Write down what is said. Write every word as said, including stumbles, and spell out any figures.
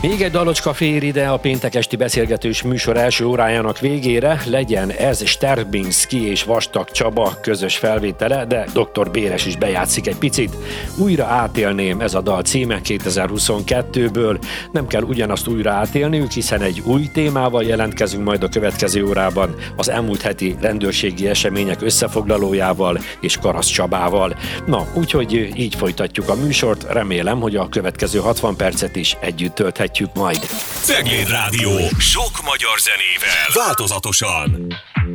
Még egy dalocska fér ide a péntek esti beszélgetős műsor első órájának végére, legyen ez Sterbinszky és Vastag Csaba közös felvétele, de doktor Béres is bejátszik egy picit. Újra átélném, ez a dal címe kétezer-huszonkettőből. Nem kell ugyanazt újra átélniük, hiszen egy új témával jelentkezünk majd a következő órában, az elmúlt heti rendőrségi események összefoglalójával és Karasz Csabával. Na, úgyhogy így folytatjuk a műsort, remélem, hogy a következő hatvan percet is együtt tölthetjük majd. Cegléd Rádió, sok magyar zenével, változatosan.